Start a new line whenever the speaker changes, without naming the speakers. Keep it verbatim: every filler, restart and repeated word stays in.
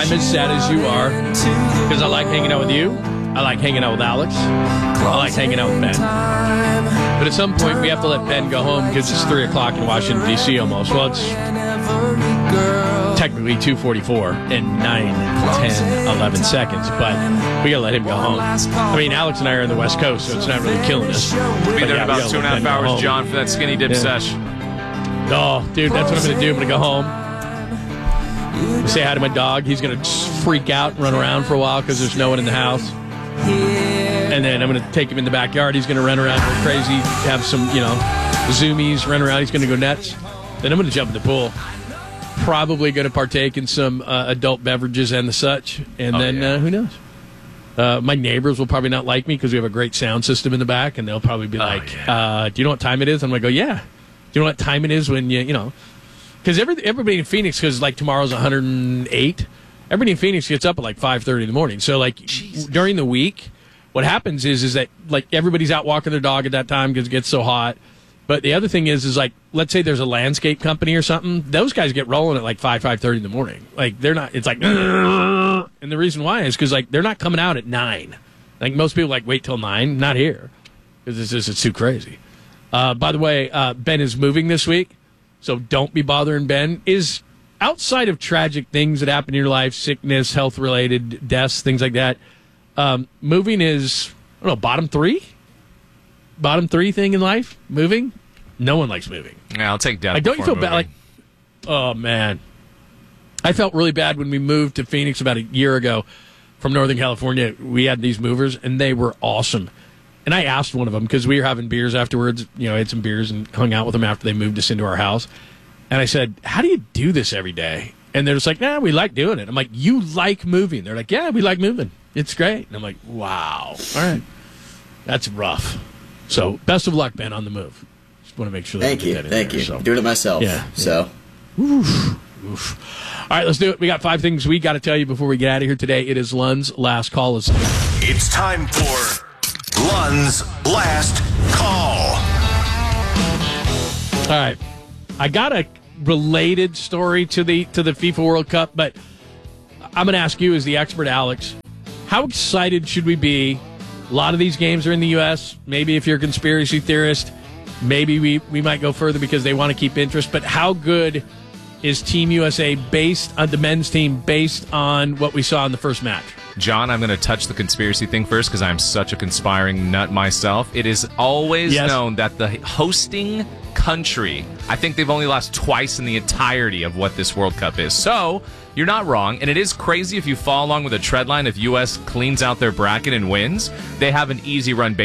I'm as sad as you are because I like hanging out with you. I like hanging out with Alex. I like hanging out with Ben. But at some point, we have to let Ben go home because it's three o'clock in Washington, D C almost. Well, it's technically two forty-four and nine, ten, eleven seconds, but we got to let him go home. I mean, Alex and I are on the West Coast, so it's not really killing us.
We'll be there in
yeah,
about two and a half
Ben
hours, John, for that skinny dip
yeah.
sesh.
Oh, dude, that's what I'm going to do. I'm going to go home. Say hi to my dog. He's going to freak out and run around for a while because there's no one in the house. And then I'm going to take him in the backyard. He's going to run around go crazy, have some, you know, zoomies, run around. He's going to go nuts. Then I'm going to jump in the pool. Probably going to partake in some uh, adult beverages and the such. And
oh,
then
yeah.
uh, who knows? Uh, my neighbors will probably not like me because we have a great sound system in the back. And they'll probably be
oh,
like,
yeah.
uh, do you know what time it is? I'm going to go, yeah. Do you know what time it is when you, you know, because every, everybody in Phoenix, because like tomorrow's one hundred eight, everybody in Phoenix gets up at like five thirty in the morning. So like Jesus. During the week, what happens is is that like everybody's out walking their dog at that time because it gets so hot. But the other thing is is like let's say there's a landscape company or something, those guys get rolling at like five five thirty in the morning. Like they're not. It's like, and the reason why is because like they're not coming out at nine. Like most people like wait till nine. Not here because it's just it's too crazy. Uh, by the way, uh, Ben is moving this week, so don't be bothering Ben. Is outside of tragic things that happen in your life, sickness, health-related deaths, things like that, um, moving is, I don't know, bottom three? Bottom three thing in life? Moving? No one likes moving.
Yeah, I'll take death.
Like, don't you feel
moving.
bad? Like, oh, man. I felt really bad when we moved to Phoenix about a year ago from Northern California. We had these movers, and they were awesome. And I asked one of them, because we were having beers afterwards, you know, had some beers and hung out with them after they moved us into our house. And I said, how do you do this every day? And they're just like, nah, we like doing it. I'm like, you like moving? They're like, yeah, we like moving. It's great. And I'm like, wow. All right. That's rough. So best of luck, Ben, on the move. Just want to make sure that
Thank
we
you.
get that in
Thank
there,
you.
so.
I'm doing it myself.
Yeah.
So.
Oof. Oof. All right, let's do it. We got five things we got to tell you before we get out of here today. It is Lund's last call.
It's time for Lund's last call.
All right. I got a related story to the to the FIFA World Cup, but I'm going to ask you as the expert, Alex, how excited should we be? A lot of these games are in the U S. Maybe if you're a conspiracy theorist, maybe we, we might go further because they want to keep interest. But how good is Team U S A based on the men's team based on what we saw in the first match?
John, I'm going to touch the conspiracy thing first because I'm such a conspiring nut myself. It is always
yes.
known that the hosting country, I think they've only lost twice in the entirety of what this World Cup is. So, you're not wrong, and it is crazy if you follow along with a tread line. If U S cleans out their bracket and wins, they have an easy run